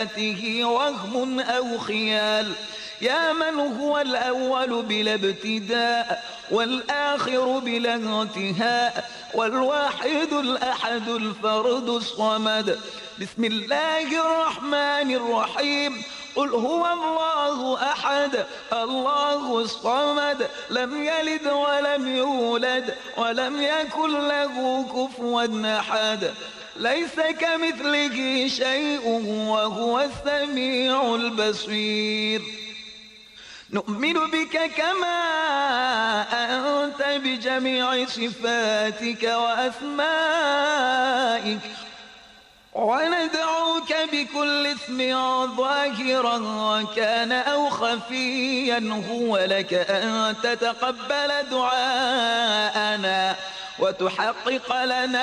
وهم أو خيال. يا من هو الأول بلا ابتداء والآخر بلا انتهاء والواحد الأحد الفرد الصمد. بسم الله الرحمن الرحيم. قل هو الله أحد الله الصمد لم يلد ولم يولد ولم يكن له كفوا أحد. ليس كمثله شيء وهو السميع البصير. نؤمن بك كما أنت بجميع صفاتك وأسمائك وندعوك بكل اسم ظاهرا كان أو خفيا هو لك أن تتقبل دعاءنا وتحقق لنا